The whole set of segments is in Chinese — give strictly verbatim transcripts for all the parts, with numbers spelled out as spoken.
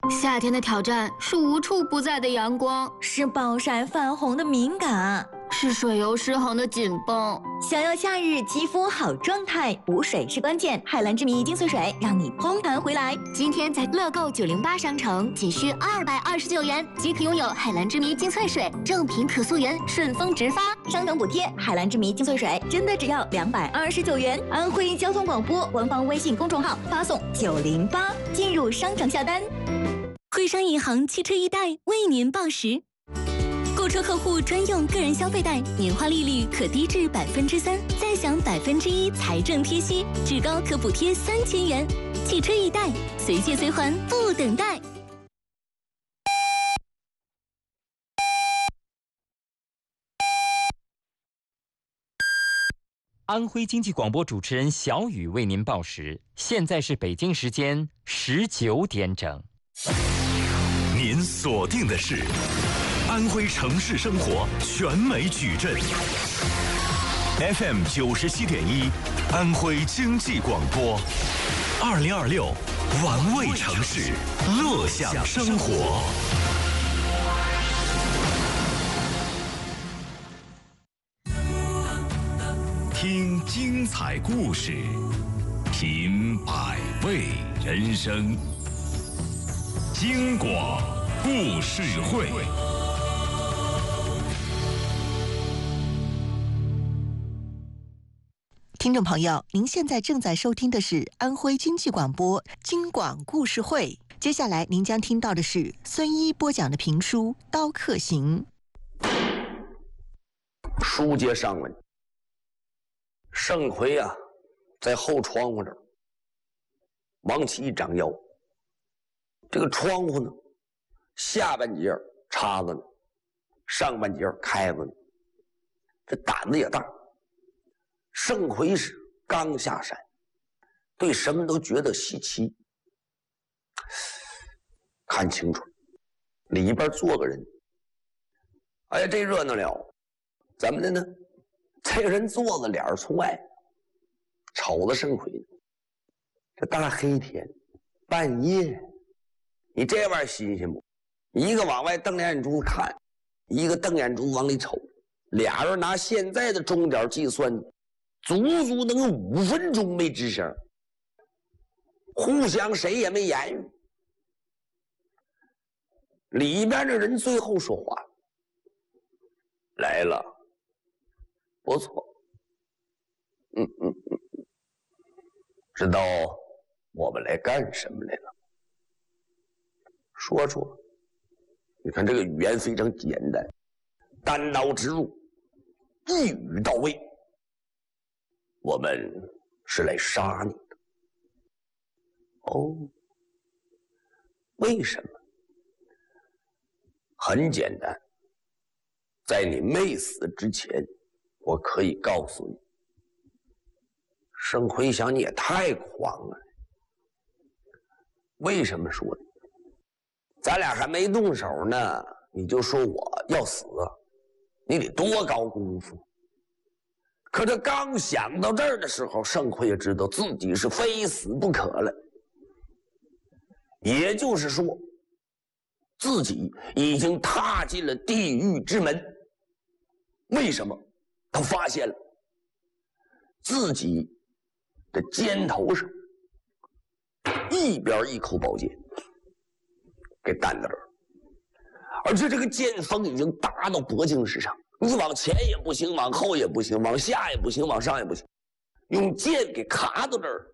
夏天的挑战是无处不在的阳光， 是暴晒泛红的敏感， 是水油失衡的紧绷。 想要夏日肌肤好状态，补水是关键。海蓝之谜精粹水让你蓬弹回来。 今天在乐购九零八商城仅需二百二十九元即可拥有海蓝之谜精粹水，正品可溯源，顺丰直发， 商城补贴。海蓝之谜精粹水真的只要两百二十九元。安徽交通广播官方微信公众号发送九零八进入商城下单。 徽商银行汽车易贷为您报时。购车客户专用个人消费贷，年化利率可低至百分之三，再享百分之一财政贴息，至高可补贴三千元。汽车易贷，随借随还，不等待。 安徽经济广播主持人小雨为您报时，现在是北京时间十九点整。 您锁定的是安徽城市生活全美矩阵 F M 九十七点一，安徽经济广播，二零二六玩味城市，乐享生活。听精彩故事，品百味人生。京广故事会。 听众朋友，您现在正在收听的是安徽经济广播京广故事会。接下来您将听到的是孙一播讲的评书《刀客行》。 书接上文，盛奎啊，在后窗户这儿往起一张腰，这个窗户呢，下半截插着呢，上半截开着呢，这胆子也大。盛奎是刚下山，对什么都觉得稀奇。看清楚，里边坐个人，哎呀，这热闹了！怎么的呢？这个人坐着脸从外瞅着盛奎，这大黑天半夜，你这玩意儿新鲜不？一个往外瞪眼珠子看，一个瞪眼珠子往里瞅，俩人拿现在的钟点计算，足足能有五分钟没吱声，互相谁也没言语。里边的人最后说话：“来了，不错，嗯嗯嗯，知道我们来干什么来了？说说。你看这个语言非常简单，单刀直入，一语到位。我们是来杀你的。哦，为什么？很简单，在你没死之前，我可以告诉你。盛奎想你也太狂了。为什么说呢？咱俩还没动手呢，你就说我要死，你得多高功夫。可这刚想到这儿的时候，盛奎也知道自己是非死不可了。也就是说，自己已经踏进了地狱之门。为什么？他发现了自己的肩头上一边一口宝剑给担在这儿，而且这个剑锋已经达到脖颈之上，你往前也不行，往后也不行，往下也不行，往上也不行，用剑给卡到这儿。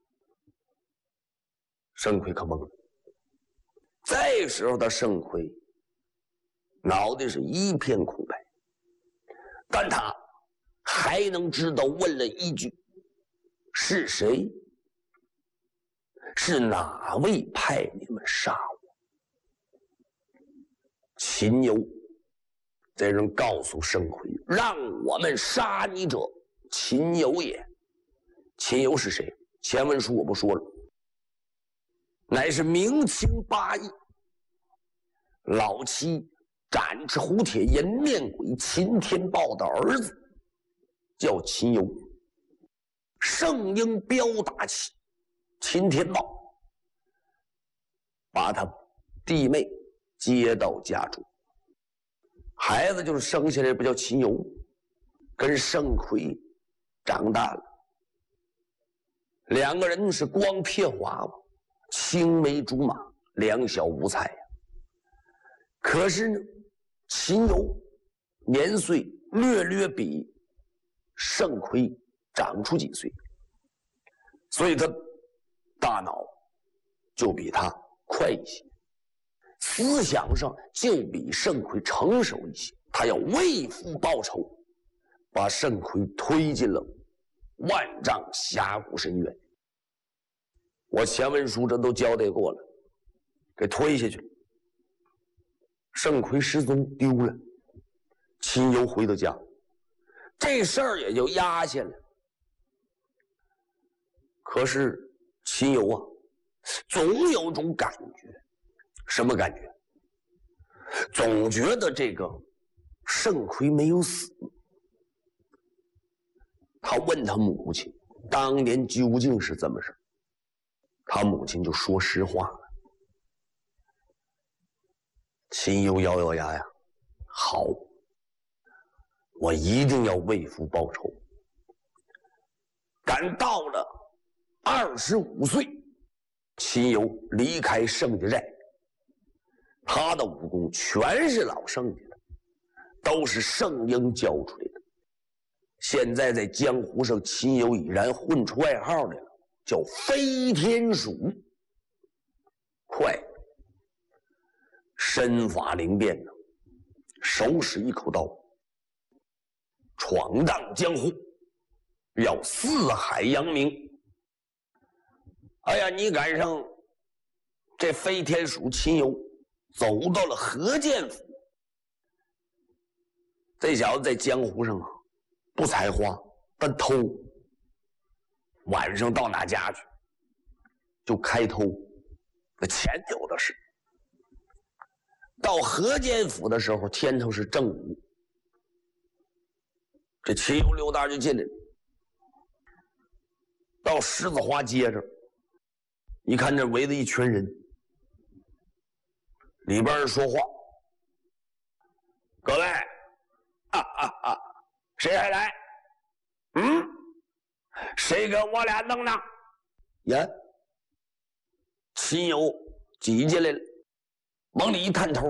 盛奎可懵了。这时候的盛奎脑袋是一片空白，但他还能知道问了一句：是谁？是哪位派你们杀我？秦由这人告诉盛奎，让我们杀你者秦由也。秦由是谁？前文书我不说了，乃是明清八义老七斩赤虎铁颜面鬼秦天豹的儿子，叫秦由。圣婴彪打秦秦天豹，把他弟妹接到家中。孩子就是生下来不叫秦由，跟盛奎长大了，两个人是光撇娃娃，青梅竹马，两小无猜呀。可是呢，秦由年岁略略比盛奎长出几岁，所以他大脑就比他快一些，思想上就比盛奎成熟一些。他要为父报仇，把盛奎推进了万丈峡谷深渊。我前文书这都交代过了，给推下去了。盛奎失踪丢了，秦由回到家，这事儿也就压下了。可是秦由啊，总有种感觉，什么感觉？总觉得这个盛奎没有死。他问他母亲当年究竟是怎么事，他母亲就说实话了。秦由咬咬牙呀，好，我一定要为父报仇。赶到了二十五岁，秦由离开盛家寨，他的武功全是老盛家的，都是盛英教出来的。现在在江湖上，秦由已然混出外号来了，叫飞天鼠。快，身法灵便呢，手使一口刀，闯荡江湖，要四海扬名。哎呀，你赶上这飞天鼠秦由走到了何建府，这小子在江湖上啊，不采花，但偷。晚上到哪家去就开偷，那钱有的是。到何建府的时候，天头是正午，这秦由溜达就进来了。到狮子花街这儿，一看这围着一群人，里边人说话：“各位，啊啊啊，谁还来？嗯，谁跟我俩弄呢？”呀，秦由挤进来了，往里一探头，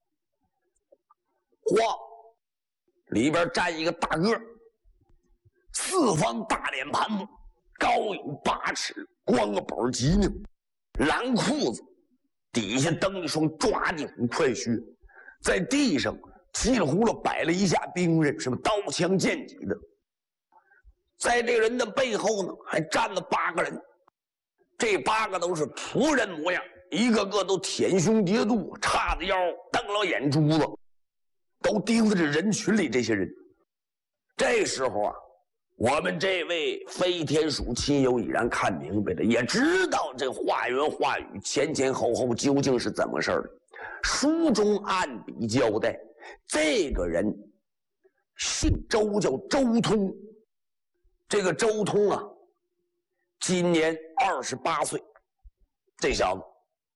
哗，里边站一个大个，四方大脸盘子，高有八尺，光个板脊呢，蓝裤子，底下蹬一双抓地虎快靴，在地上稀里糊涂摆了一下兵刃，什么刀枪剑戟的。在这个人的背后呢，还站了八个人，这八个都是仆人模样，一个个都舔胸叠肚，叉着腰，瞪了眼珠子，都盯着这人群里这些人。这时候啊，我们这位飞天鼠秦由已然看明白了，也知道这话言话语前前后后究竟是怎么事儿。书中按笔交代，这个人姓周，叫周通。这个周通啊，今年二十八岁。这小子，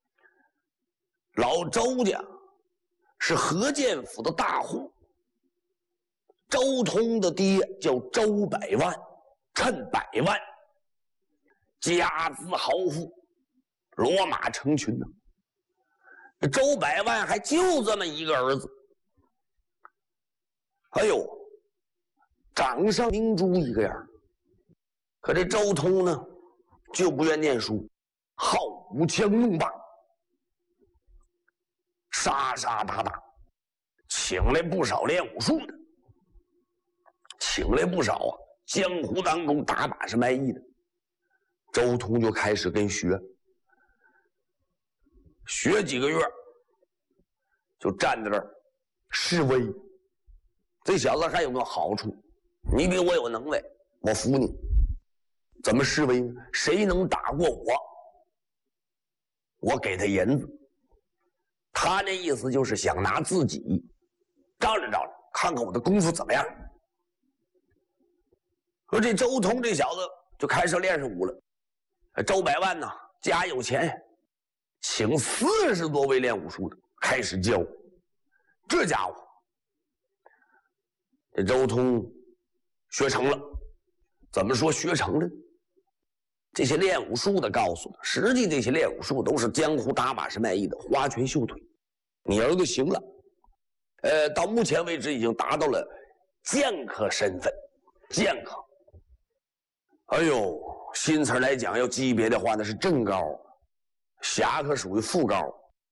老周家是何建府的大户。周通的爹叫周百万，趁百万，家资豪富，骡马成群呢。周百万还就这么一个儿子，哎呦，掌上明珠一个样。可这周通呢，就不愿念书，好舞枪弄棒，杀杀打打，请来不少练武术的，请来不少啊，江湖当中打把式卖艺的。周通就开始跟学，学几个月，就站在这儿示威。这小子还有个好处，你比我有能耐，我服你。怎么示威呢？谁能打过我，我给他银子。他那意思就是想拿自己照着照着，看看我的功夫怎么样。说这周通这小子就开始练上武了。周百万呢，家有钱， 请四十多位练武术的开始教。这家伙，这周通学成了。怎么说学成了？这些练武术的告诉他，实际这些练武术都是江湖打把式卖艺的花拳绣腿。你儿子行了，呃，到目前为止已经达到了剑客身份。剑客，哎呦，新词来讲，要级别的话，那是正高，侠客属于副高。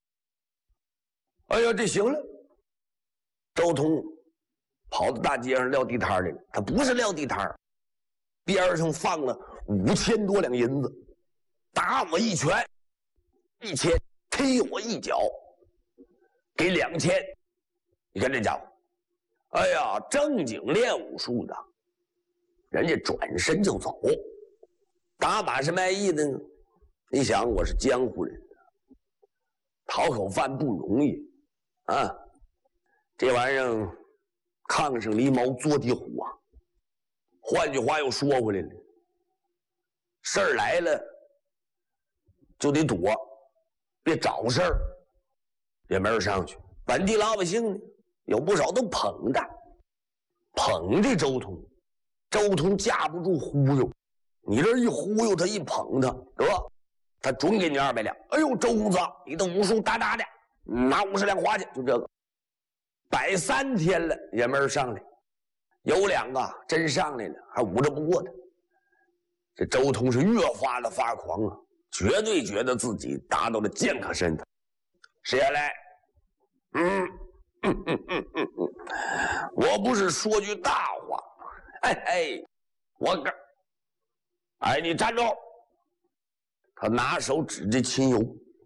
哎呀，这行了。周通跑到大街上撂地摊来了，他不是撂地摊，边上放了五千多两银子，打我一拳一千，踢我一脚给两千。你看这家伙，哎呀，正经练武术的，人家转身就走。打把式卖艺的呢，你想我是江湖人，讨口饭不容易啊。这玩意儿，炕上离毛坐地虎啊！换句话又说回来了，事儿来了就得躲，别找事儿，也没人上去。本地老百姓呢，有不少都捧他，捧这周通。周通架不住忽悠，你这一忽悠他，一捧他，得他准给你二百两。哎呦，周公子，你的武术大大的，拿五十两花去，就这个。摆三天了也没人上来，有两个真上来了，还捂着不过他。这周通是越发的发狂啊，绝对觉得自己达到了剑客身份。谁下来？嗯嗯嗯嗯嗯嗯，我不是说句大话，哎哎，我个，哎，你站住！他拿手指着秦游，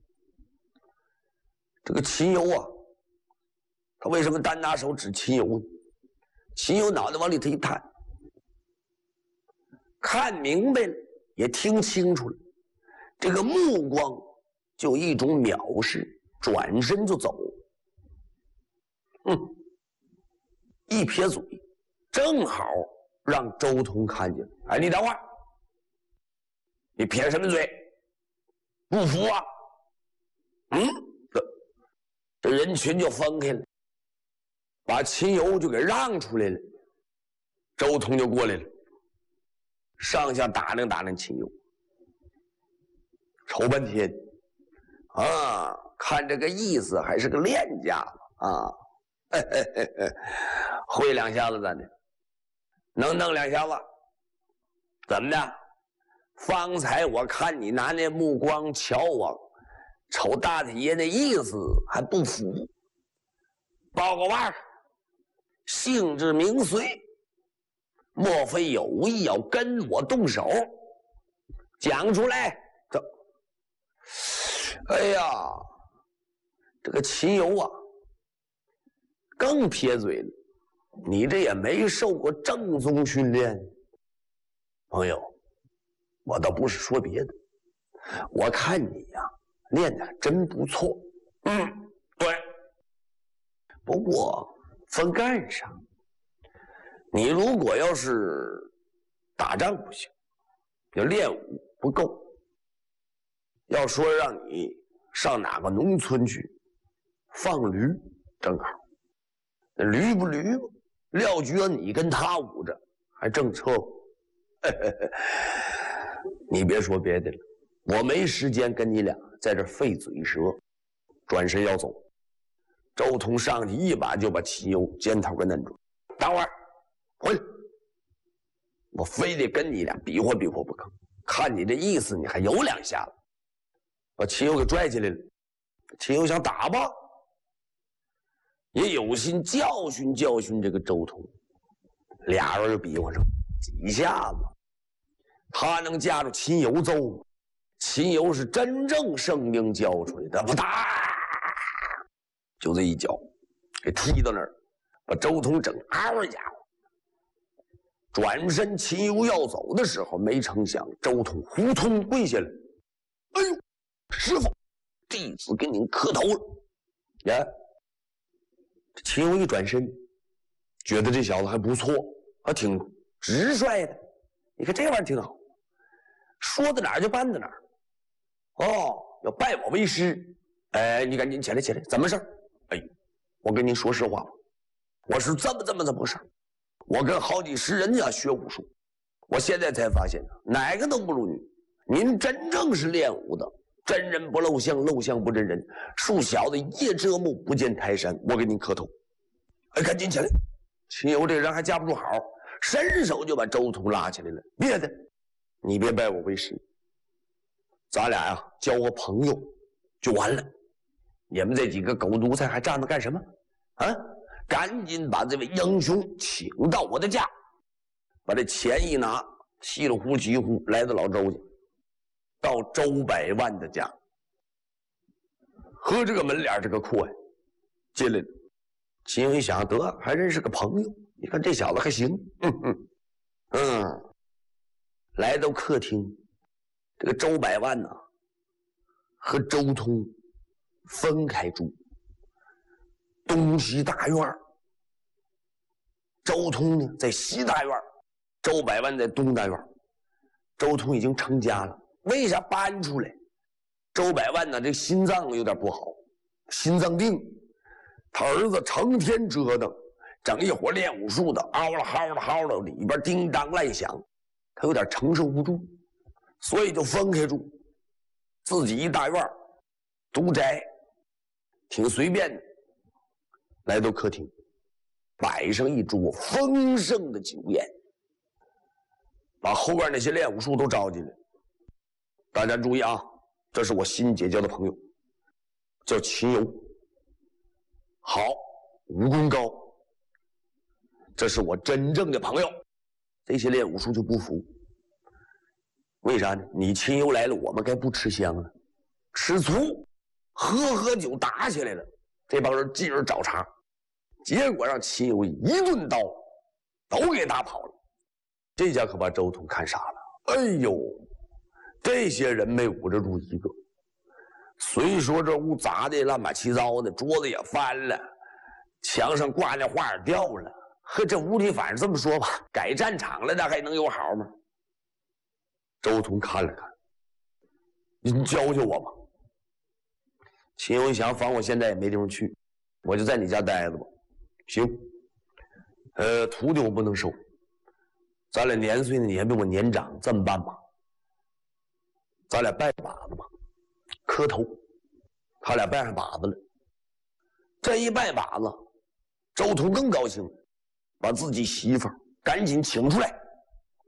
这个秦游啊。他为什么单拿手指秦游呢？秦游脑袋往里头一探，看明白了，也听清楚了，这个目光就一种藐视，转身就走。嗯，一撇嘴，正好让周通看见。哎，你等会儿，你撇什么嘴？不服啊？嗯，这这人群就分开了。把秦游就给让出来了，周通就过来了，上下打量打量秦游，瞅半天，啊，看这个意思还是个练家子啊，嘿嘿嘿嘿，会两下子咱的，能弄两下子，怎么的？方才我看你拿那目光瞧我，瞅大太爷那意思还不服，报个腕儿。性质名随，莫非有意要跟我动手？讲出来！这，哎呀，这个秦游啊，更撇嘴了。你这也没受过正宗训练，朋友，我倒不是说别的，我看你呀、啊、练得真不错。嗯，对。不过。分干上，你如果要是打仗不行，要练武不够。要说让你上哪个农村去放驴，正好。那驴不驴吧？撂蹶你跟他捂着，还正车乎。你别说别的了，我没时间跟你俩在这费嘴舌。转身要走。周通上去一把就把秦游肩头给摁住，等会儿，回来，我非得跟你俩比划比划不可。看你这意思，你还有两下子，把秦游给拽起来了。秦游想打吧，也有心教训教训这个周通。俩人就比划上几下子，他能架住秦游揍吗？秦游是真正生命交出来的，不打。就这一脚给踢到那儿，把周通整嗷一家伙。转身秦游要走的时候，没成想周通扑通跪下来，哎呦，师傅，弟子给您磕头了。呀，这秦游一转身，觉得这小子还不错，还挺直率的。你看这玩意儿挺好，说到哪儿就办到哪儿。 哦，要拜我为师。哎，你赶紧起来起来，怎么事？哎，我跟您说实话吧，我是这么这么这么个事儿。我跟好几十人家学武术，我现在才发现呢，哪个都不如您。您真正是练武的，真人不露相，露相不真人。恕小的夜遮目，不见泰山。我给您磕头。哎，赶紧起来！秦友这人还架不住好，伸手就把周通拉起来了。别的，你别拜我为师，咱俩呀交个朋友就完了。你们这几个狗奴才还站着干什么？啊！赶紧把这位英雄请到我的家，把这钱一拿，稀里糊几乎来到老周家，到周百万的家，和这个门脸这个阔呀，进来了。秦勇一想，得还认识个朋友，你看这小子还行，嗯嗯嗯。来到客厅，这个周百万呢、啊，和周通分开住，东西大院，周通呢在西大院，周百万在东大院。周通已经成家了，为啥搬出来？周百万呢，这心脏有点不好，心脏病。他儿子成天折腾，整一伙练武术的，嗷了嚎了嚎了，里边叮当乱响，他有点承受不住，所以就分开住，自己一大院，独宅，挺随便的。来到客厅，摆上一桌丰盛的酒宴，把后边那些练武术都招进来。大家注意啊，这是我新结交的朋友，叫秦游。好，武功高，这是我真正的朋友。这些练武术就不服，为啥呢？你秦游来了，我们该不吃香了，吃醋，喝喝酒打起来了。这帮人进而找茬，结果让秦游一顿刀都给打跑了。这下可把周通看傻了。哎呦，这些人没捂着住一个。虽说这屋砸的乱七八糟的，桌子也翻了，墙上挂那画也掉了，呵，这屋里反正这么说吧，改战场了，那还能有好吗？周通看了看，您教教我吧。秦游一想，反正我现在也没地方去，我就在你家待着吧。行，呃，徒弟我不能收，咱俩年岁呢也比我年长，这么办吧，咱俩拜把子吧。磕头，他俩拜上把子了。这一拜把子，周通更高兴了，把自己媳妇儿赶紧请出来。